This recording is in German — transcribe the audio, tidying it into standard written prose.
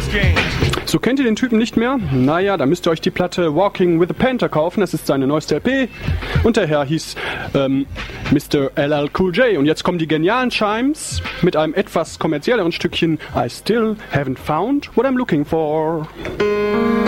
So, kennt ihr den Typen nicht mehr? Naja, dann müsst ihr euch die Platte Walking with a Panther kaufen. Das ist seine neueste LP. Und der Herr hieß Mr. LL Cool J. Und jetzt kommen die genialen Chimes mit einem etwas kommerzielleren Stückchen I Still Haven't Found What I'm Looking For.